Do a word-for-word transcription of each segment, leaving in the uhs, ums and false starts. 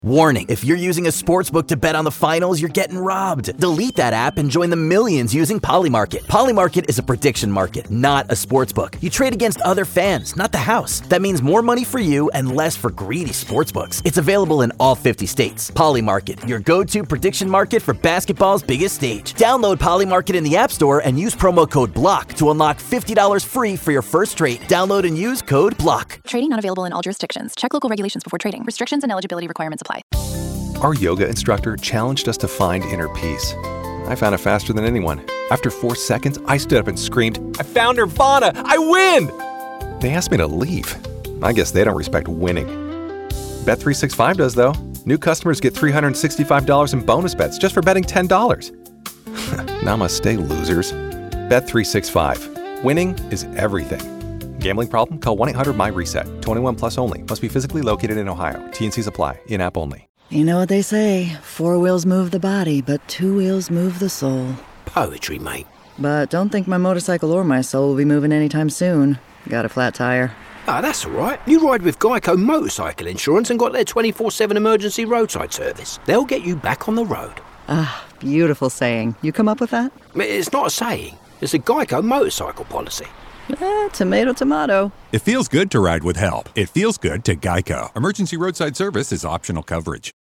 Warning, if you're using a sportsbook to bet on the finals, you're getting robbed. Delete that app and join the millions using Polymarket. Polymarket is a prediction market, not a sportsbook. You trade against other fans, not the house. That means more money for you and less for greedy sportsbooks. It's available in all fifty states. Polymarket, your go-to prediction market for basketball's biggest stage. Download Polymarket in the App Store and use promo code BLOCK to unlock fifty dollars free for your first trade. Download and use code BLOCK. Trading not available in all jurisdictions. Check local regulations before trading. Restrictions and eligibility requirements apply. Our yoga instructor challenged us to find inner peace. I found it faster than anyone. After four seconds, I stood up and screamed, "I found Nirvana! I win!" They asked me to leave. I guess they don't respect winning. Bet three sixty-five does, though. New customers get three hundred sixty-five dollars in bonus bets just for betting ten dollars. Namaste, losers. Bet three sixty-five. Winning is everything. Gambling problem? Call one eight hundred my reset. twenty-one plus only. Must be physically located in Ohio. T N Cs apply. In-app only. You know what they say, four wheels move the body, but two wheels move the soul. Poetry, mate. But don't think my motorcycle or my soul will be moving anytime soon. Got a flat tire. Ah, oh, that's all right. You ride with Geico Motorcycle Insurance and got their twenty-four seven emergency roadside service. They'll get you back on the road. Ah, beautiful saying. You come up with that? It's not a saying. It's a Geico motorcycle policy. Eh, tomato, tomato. It feels good to ride with help. It feels good to Geico. Emergency roadside service is optional coverage.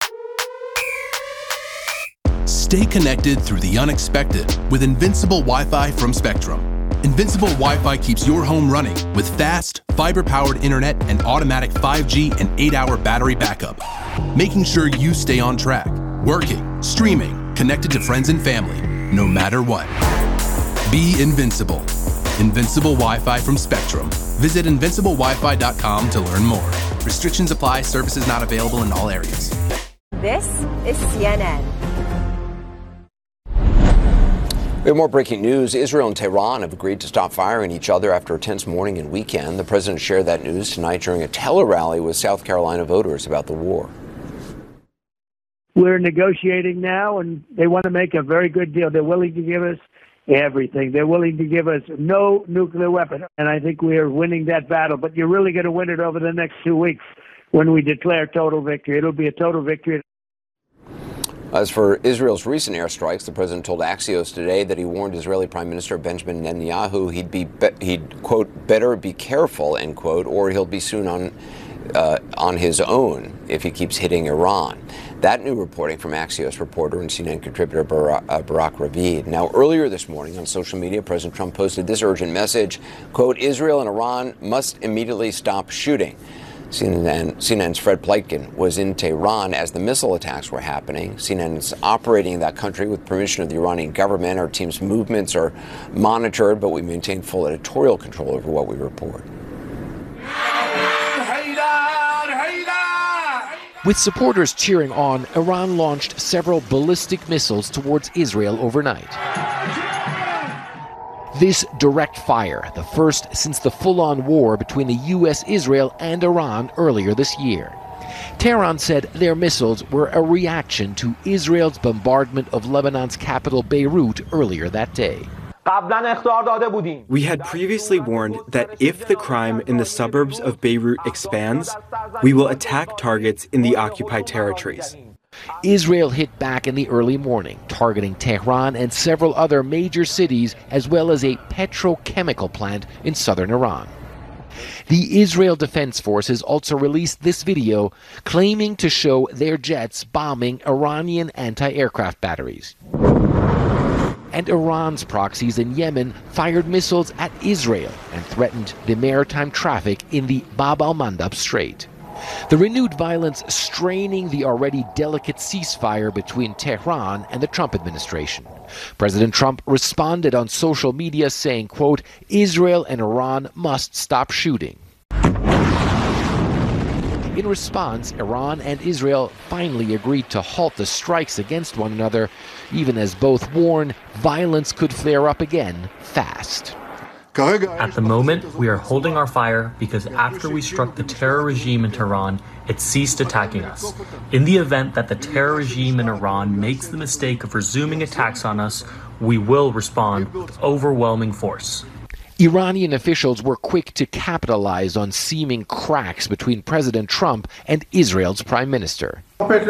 Stay connected through the unexpected with Invincible Wi-Fi from Spectrum. Invincible Wi-Fi keeps your home running with fast, fiber-powered internet and automatic five G and eight hour battery backup, making sure you stay on track, working, streaming, connected to friends and family, no matter what. Be invincible. Invincible Wi-Fi from Spectrum. Visit invincible wi fi dot com to learn more. Restrictions apply. Services not available in all areas. This is C N N. We have more breaking news. Israel and Tehran have agreed to stop firing each other after a tense morning and weekend. The president shared that news tonight during a tele-rally with South Carolina voters about the war. We're negotiating now, and they want to make a very good deal. They're willing to give us everything. They're willing to give us no nuclear weapon, and I think we are winning that battle. But you're really going to win it over the next two weeks when we declare total victory. It'll be a total victory. As for Israel's recent airstrikes, the president told Axios today that he warned Israeli Prime Minister Benjamin Netanyahu he'd be, be he'd quote better be careful end quote, or he'll be soon on uh, on his own if he keeps hitting Iran. That new reporting from Axios reporter and C N N contributor Barak, uh, Barak Ravid. Now, earlier this morning on social media, President Trump posted this urgent message, quote, Israel and Iran must immediately stop shooting. C N N, C N N's Fred Pleitgen was in Tehran as the missile attacks were happening. C N N is operating in that country with permission of the Iranian government. Our team's movements are monitored, but we maintain full editorial control over what we report. With supporters cheering on, Iran launched several ballistic missiles towards Israel overnight. This direct fire, the first since the full-on war between the U S, Israel, and Iran earlier this year. Tehran said their missiles were a reaction to Israel's bombardment of Lebanon's capital Beirut earlier that day. We had previously warned that if the crime in the suburbs of Beirut expands, we will attack targets in the occupied territories. Israel hit back in the early morning, targeting Tehran and several other major cities, as well as a petrochemical plant in southern Iran. The Israel Defense Forces also released this video claiming to show their jets bombing Iranian anti-aircraft batteries. And Iran's proxies in Yemen fired missiles at Israel and threatened the maritime traffic in the Bab al-Mandab Strait. The renewed violence straining the already delicate ceasefire between Tehran and the Trump administration. President Trump responded on social media saying, quote, Israel and Iran must stop shooting. In response, Iran and Israel finally agreed to halt the strikes against one another, even as both warn violence could flare up again fast. At the moment, we are holding our fire because after we struck the terror regime in Tehran, it ceased attacking us. In the event that the terror regime in Iran makes the mistake of resuming attacks on us, we will respond with overwhelming force. Iranian officials were quick to capitalize on seeming cracks between President Trump and Israel's prime minister.